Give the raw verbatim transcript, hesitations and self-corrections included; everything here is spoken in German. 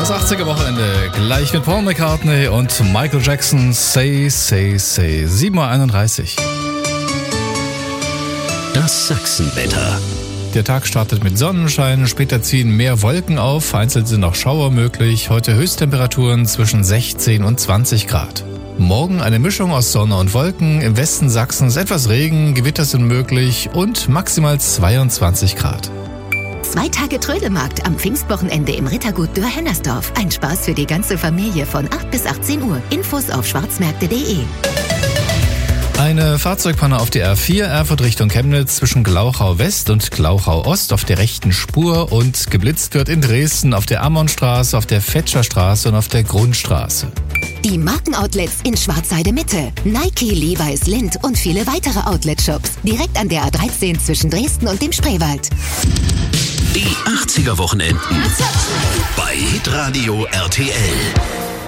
Das achtziger-Wochenende gleich mit Paul McCartney und Michael Jackson. Say, say, say. sieben Uhr einunddreißig. Das Sachsenwetter. Der Tag startet mit Sonnenschein, später ziehen mehr Wolken auf, vereinzelt sind noch Schauer möglich. Heute Höchsttemperaturen zwischen sechzehn und zwanzig Grad. Morgen eine Mischung aus Sonne und Wolken, im Westen Sachsens etwas Regen, Gewitter sind möglich und maximal zweiundzwanzig Grad. Zwei Tage Trödelmarkt am Pfingstwochenende im Rittergut Dürr-Hennersdorf. Ein Spaß für die ganze Familie von acht bis achtzehn Uhr. Infos auf schwarzmärkte punkt de. Eine Fahrzeugpanne auf der R vier, Erfurt Richtung Chemnitz zwischen Glauchau West und Glauchau Ost auf der rechten Spur und geblitzt wird in Dresden auf der Ammonstraße, auf der Fetscherstraße und auf der Grundstraße. Die Markenoutlets in Schwarzheide Mitte. Nike, Levi's, Lindt und viele weitere Outlet-Shops. Direkt an der A dreizehn zwischen Dresden und dem Spreewald. Die achtziger-Wochenenden bei Hitradio R T L.